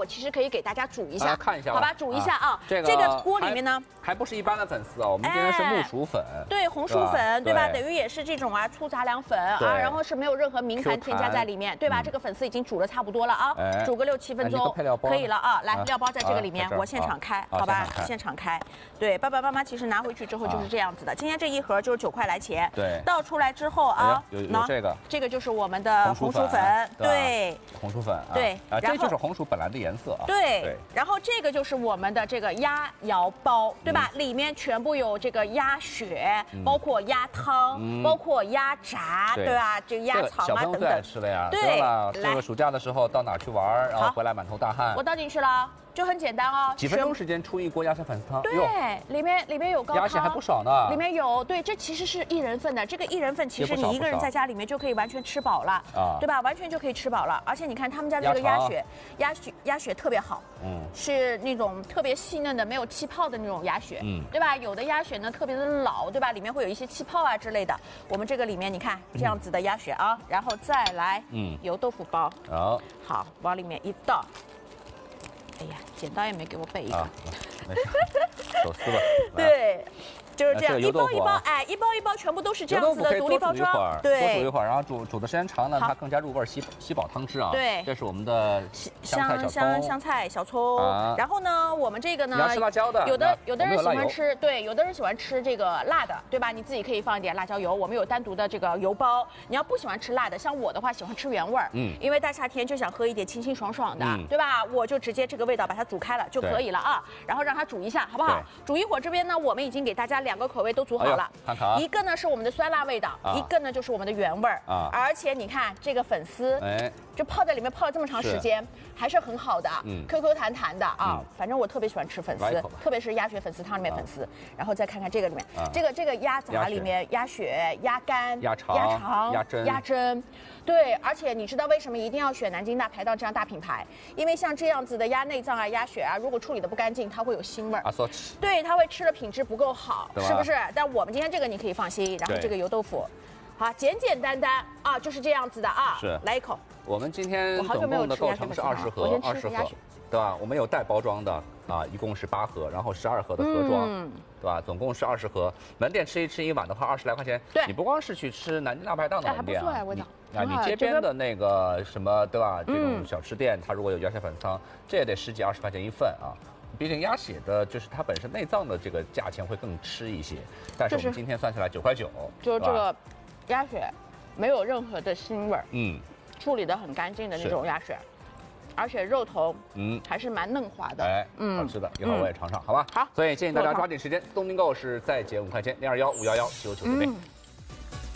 我其实可以给大家煮一下， 看一下， 好吧，煮一下啊。 这个锅里面呢， 还不是一般的粉丝啊，我们今天是木薯粉， 对，红薯粉，对吧？等于也是这种啊粗杂粮粉啊，然后是没有任何明矾添加在里面，对吧？这个粉丝已经煮了差不多了啊，煮个6、7分钟可以了啊。来，料包在这个里面，我现场开，好吧？现场开。对，爸爸妈妈其实拿回去之后就是这样子的。今天这一盒就是9块来钱。 对， 倒出来之后啊， 有这个就是我们的红薯粉，对， 红薯粉， 对， 这就是红薯本来的颜色啊。 对，然后这个就是我们的这个鸭腰包，对吧？里面全部有这个鸭血，包括鸭汤，包括鸭炸，对吧？这个鸭肠啊等等。 小朋友最爱吃的呀。对了，这个暑假的时候到哪去玩，然后回来满头大汗。 我倒进去了。就很简单哦， 几分钟时间出一锅鸭血粉丝汤。 对，里面有高汤， 鸭血还不少呢。 里面有，对，这其实是1人份的。这个1人份其实你一个人在家里面就可以完全吃饱了啊，对吧？完全就可以吃饱了。而且你看他们家这个鸭血特别好，是那种特别细嫩的，没有气泡的那种鸭血，对吧？有的鸭血呢特别的老，对吧？里面会有一些气泡啊之类的。我们这个里面你看这样子的鸭血啊，然后再来油豆腐包，好，往里面一倒。哎呀，剪刀也没给我备一个， 没事，手撕吧。 对，就是这样，一包一包，哎，一包一包，全部都是这样子的独立包装。对， 多煮一会儿，然后煮的时间长呢，它更加入味，吸饱汤汁啊。 对， 这是我们的香菜小葱。然后呢，我们这个呢， 你要吃辣椒的， 有的人喜欢吃，对，有的人喜欢吃这个辣的，对吧？你自己可以放一点辣椒油，我们有单独的这个油包。你要不喜欢吃辣的，像我的话喜欢吃原味儿，因为大夏天就想喝一点清清爽爽的，对吧？我就直接这个味道把它煮开了就可以了啊，然后让它煮一下，好不好？煮一会儿，这边呢，我们已经给大家2个口味都煮好了， 看看啊， 一个呢是我们的酸辣味道，一个呢就是我们的原味儿啊。而且你看这个粉丝，就泡在里面泡了这么长时间，还是很好的，Q 弹弹的啊。反正我特别喜欢吃粉丝，特别是鸭血粉丝汤里面粉丝。然后再看看这个里面，这个鸭杂里面鸭血、鸭肝、鸭肠、鸭胗。对，而且你知道为什么一定要选南京大排档这样大品牌？因为像这样子的鸭内脏啊、鸭血啊，如果处理的不干净，它会有腥味儿。对，它会吃的品质不够好，是不是？但我们今天这个你可以放心。然后这个油豆腐，好，简简单单啊，就是这样子的啊。 是， 来一口。 我们今天总共的构成是20盒，20盒，对吧？我们有带包装的啊，一共是8盒，然后12盒的盒装。对吧？总共是20盒，门店吃一碗的话20来块钱。对，你不光是去吃南京大排档的门店啊，你街边的那个什么，对吧？这种小吃店，它如果有鸭血粉丝汤，这也得10几20块钱一份啊。毕竟鸭血的，就是它本身内脏的这个价钱会更吃一些，但是我们今天算下来9块9， 就是这个鸭血没有任何的腥味儿，处理的很干净的那种鸭血。而且肉头，还是蛮嫩滑的，好吃的，一会儿我也尝尝，好吧？好，所以建议大家抓紧时间，自动订购是再减5块钱，021-511-9996。